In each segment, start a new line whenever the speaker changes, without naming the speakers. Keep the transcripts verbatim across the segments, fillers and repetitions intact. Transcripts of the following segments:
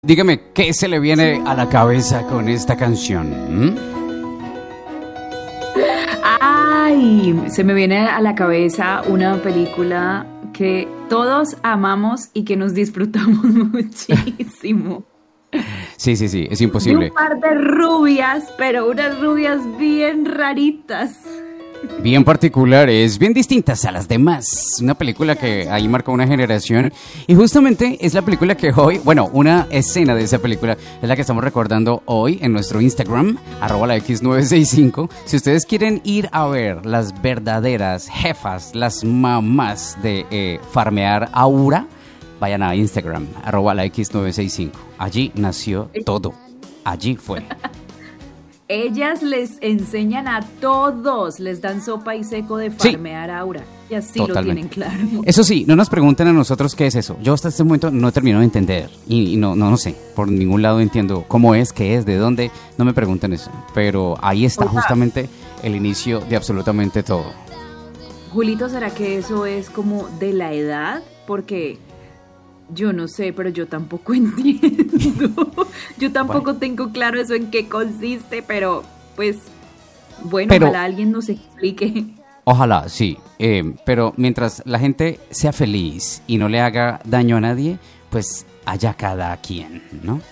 Dígame, ¿qué se le viene a la cabeza con esta canción? ¿Mm?
Ay, se me viene a la cabeza una película que todos amamos y que nos disfrutamos muchísimo.
Sí, sí, sí, es imposible.
Y un par de rubias, pero unas rubias bien raritas.
Bien particulares, bien distintas a las demás. Una película que ahí marcó una generación. Y justamente es la película que hoy, bueno, una escena de esa película es la que estamos recordando hoy en nuestro Instagram, arroba la X nueve seis cinco. Si ustedes quieren ir a ver las verdaderas jefas, las mamás de eh, farmear Aura, vayan a Instagram, arroba la X nueve seis cinco. Allí nació todo. Allí fue.
Ellas les enseñan a todos, les dan sopa y seco de farmear sí, Aura. Y así totalmente. Lo tienen claro.
Eso sí, no nos pregunten a nosotros qué es eso. Yo hasta este momento no termino de entender. Y, y no, no, no sé, por ningún lado entiendo cómo es, qué es, de dónde. No me pregunten eso. Pero ahí está Opa. justamente el inicio de absolutamente todo.
Julito, ¿será que eso es como de la edad? Porque... yo no sé, pero yo tampoco entiendo. Yo tampoco bueno. tengo claro eso en qué consiste, pero pues, bueno, pero, ojalá alguien nos explique.
Ojalá, sí. Eh, pero mientras la gente sea feliz y no le haga daño a nadie, pues allá cada quien, ¿no?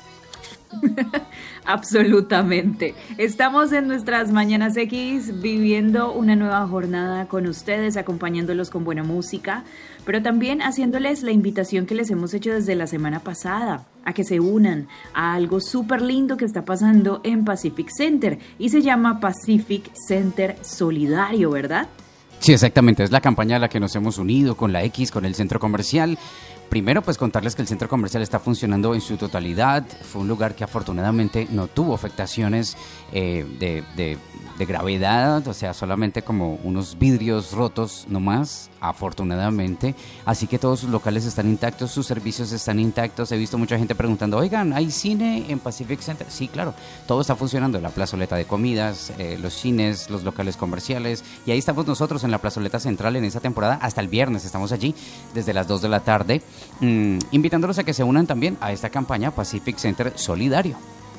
Absolutamente. Estamos en nuestras Mañanas X viviendo una nueva jornada con ustedes, acompañándolos con buena música, pero también haciéndoles la invitación que les hemos hecho desde la semana pasada, a que se unan a algo súper lindo que está pasando en Pacific Center y se llama Pacific Center Solidario, ¿verdad?
Sí, exactamente. Es la campaña a la que nos hemos unido con la X, con el centro comercial. Primero, pues contarles que el centro comercial está funcionando en su totalidad. Fue un lugar que afortunadamente no tuvo afectaciones eh, de, de, de gravedad, o sea, solamente como unos vidrios rotos nomás, afortunadamente. Así que todos sus locales están intactos, sus servicios están intactos. He visto mucha gente preguntando, oigan, ¿hay cine en Pacific Center? Sí, claro, todo está funcionando. La plazoleta de comidas, eh, los cines, los locales comerciales. Y ahí estamos nosotros en la plazoleta central en esta temporada. Hasta el viernes estamos allí, desde las dos de la tarde. Mm, invitándolos a que se unan también a esta campaña Pacific Center Solidario.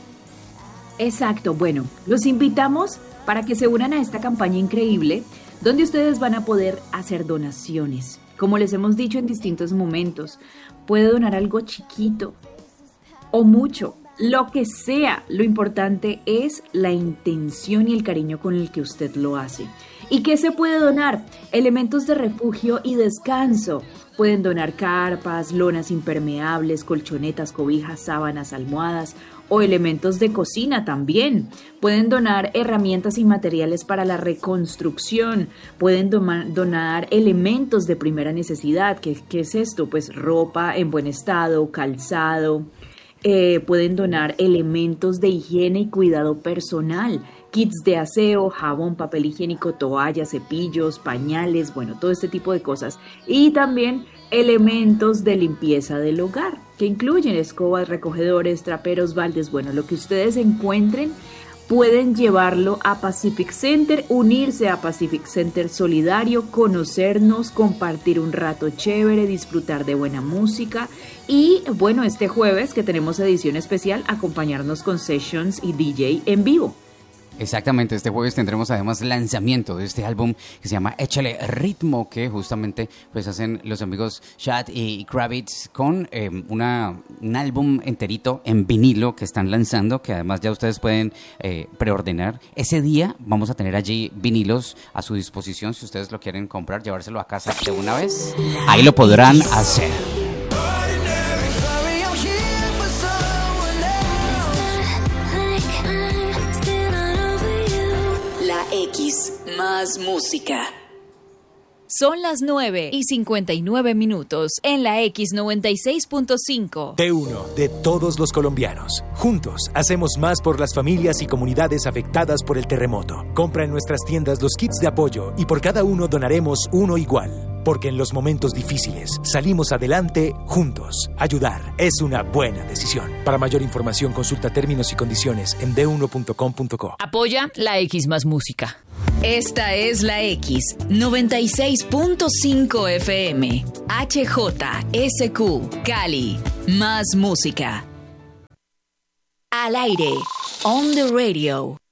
Exacto, bueno, los invitamos para que se unan a esta campaña increíble donde ustedes van a poder hacer donaciones. Como les hemos dicho en distintos momentos, puede donar algo chiquito o mucho, lo que sea. Lo importante es la intención y el cariño con el que usted lo hace. ¿Y qué se puede donar? Elementos de refugio y descanso. Pueden donar carpas, lonas impermeables, colchonetas, cobijas, sábanas, almohadas o elementos de cocina también. Pueden donar herramientas y materiales para la reconstrucción. Pueden doma- donar elementos de primera necesidad. ¿Qué, qué es esto? Pues ropa en buen estado, calzado. Eh, pueden donar elementos de higiene y cuidado personal. Kits de aseo, jabón, papel higiénico, toallas, cepillos, pañales, bueno, todo este tipo de cosas. Y también elementos de limpieza del hogar, que incluyen escobas, recogedores, traperos, baldes, bueno, lo que ustedes encuentren, pueden llevarlo a Pacific Center, unirse a Pacific Center Solidario, conocernos, compartir un rato chévere, disfrutar de buena música y, bueno, este jueves que tenemos edición especial, acompañarnos con sessions y D J en vivo.
Exactamente, este jueves tendremos además lanzamiento de este álbum que se llama Échale Ritmo, que justamente pues hacen los amigos Chad y Kravitz con eh, una, un álbum enterito en vinilo que están lanzando, que además ya ustedes pueden eh, preordenar. Ese día vamos a tener allí vinilos a su disposición, si ustedes lo quieren comprar, llevárselo a casa de una vez, ahí lo podrán hacer.
X más música.
Son las nueve y cincuenta y nueve minutos en la X noventa y seis punto cinco.
T uno de todos los colombianos. Juntos hacemos más por las familias y comunidades afectadas por el terremoto. Compra en nuestras tiendas los kits de apoyo y por cada uno donaremos uno igual. Porque en los momentos difíciles salimos adelante juntos. Ayudar es una buena decisión. Para mayor información consulta términos y condiciones en d uno punto com punto co.
Apoya la X más música.
Esta es la X noventa y seis punto cinco F M. H J S Q Cali. Más música. Al aire. On the radio.